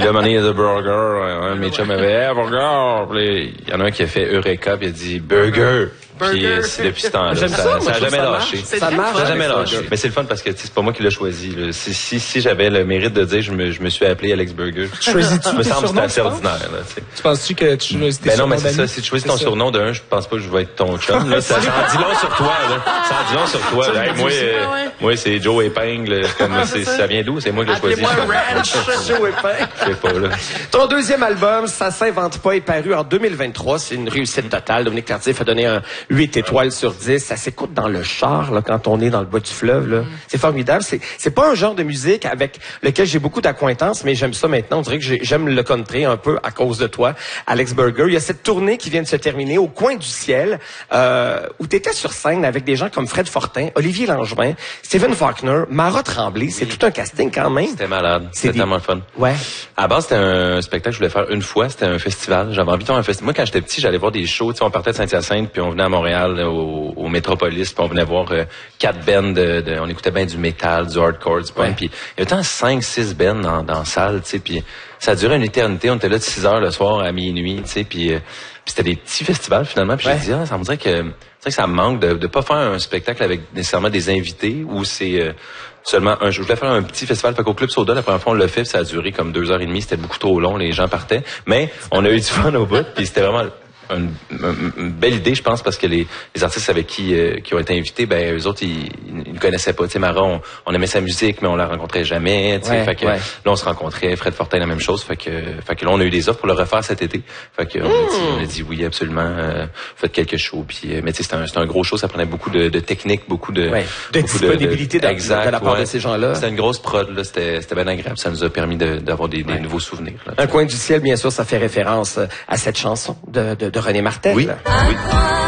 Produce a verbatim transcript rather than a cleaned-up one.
là, Money is a burger. Un de mes chums avait, hey, burger. Il y en a un qui a fait Eureka, puis il a dit burger. Puis euh, c'est depuis ce temps-là. J'aime ça, ça, ça a jamais ça lâché. marche. Ça marche. Ça a jamais lâché. Mais c'est le fun parce que c'est pas moi qui l'ai choisi. Là. Si, si, si j'avais le mérite de dire je me, je me suis appelé Alex Burger. Choisis-tu me tes semble que surnoms, c'est assez tu ordinaire. Là, tu penses-tu que tu choisis tes ben non, mais surnoms c'est ça. Si tu choisis ton surnom d'un, je pense pas que je vais être ton chum. Là, ça, ça en dit long sur toi. Là. Ça en dit long sur toi. Là. Hey, moi, euh, moi c'est Joe Épingle. Comme, c'est, ça vient d'où? C'est moi qui l'ai choisi. Joe Épingle. Je sais pas, là. Ton deuxième album, Ça s'invente pas, est paru en deux mille vingt-trois. C'est une réussite totale. Dominique Tardif a donné un huit étoiles sur dix. Ça s'écoute dans le char, là, quand on est dans le bas du fleuve, là. Mm. C'est formidable. C'est, c'est pas un genre de musique avec lequel j'ai beaucoup d'acquaintance, mais j'aime ça maintenant. On dirait que j'ai, j'aime le country un peu à cause de toi, Alex Burger. Il y a cette tournée qui vient de se terminer au Coin du Ciel, euh, où tu étais sur scène avec des gens comme Fred Fortin, Olivier Langevin, Stephen Faulkner, Mara Tremblay. C'est oui. tout un casting quand même. C'était malade. C'était des... tellement fun. Ouais. À la base, c'était un spectacle que je voulais faire une fois. C'était un festival. J'avais envie de faire un festival. Moi, quand j'étais petit, j'allais voir des shows. Tu sais, on partait de Saint-Hyacinthe, puis on venait à Montréal, là, au, au Métropolis, puis on venait voir euh, quatre bands de, de, on écoutait bien du métal, du hardcore, du punk, ouais. puis il y avait tant cinq, six bands dans, dans la salle, tu sais, puis ça a duré une éternité. On était là de six heures le soir à minuit, tu sais, puis euh, c'était des petits festivals finalement. Puis ouais. j'ai dit, ah, ça me dirait que, c'est vrai que ça me manque de, de pas faire un spectacle avec nécessairement des invités où c'est euh, seulement un. Je voulais faire un petit festival. Fait qu'au Club Soda, la première fois on l'a fait, ça a duré comme deux heures et demie. C'était beaucoup trop long, les gens partaient, mais on a eu du fun au bout. Puis c'était vraiment Une, une, une belle idée, je pense, parce que les, les artistes avec qui euh, qui ont été invités, ben eux autres, ils, ils ne connaissaient pas. Tu sais, Mara, on, on aimait sa musique, mais on la rencontrait jamais. Tu sais, ouais, fait que ouais. là, on se rencontrait. Fred Fortin, la même chose. Fait que, fait que là, on a eu des offres pour le refaire cet été. Fait que mmh. on, a dit, on a dit oui, absolument. Euh, faites quelques shows. Puis, euh, mais tu sais, c'était un, c'était un gros show. Ça prenait beaucoup de, de technique, beaucoup de, ouais. de beaucoup disponibilité de, de, exact, de la part ouais. de ces gens-là. C'était une grosse prod. Là, c'était, c'était bien agréable. Ça nous a permis de, d'avoir des, des ouais. nouveaux souvenirs. Là, un Coin du Ciel, bien sûr, ça fait référence à cette chanson de, de, de René Martel. Oui. Oui.